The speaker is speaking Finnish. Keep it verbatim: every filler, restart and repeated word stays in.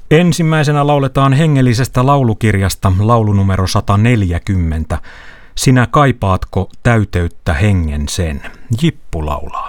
Ensimmäisenä lauletaan hengellisestä laulukirjasta laulu numero sata neljäkymmentä. Sinä kaipaatko täyteyttä hengen sen? Jippu laulaa.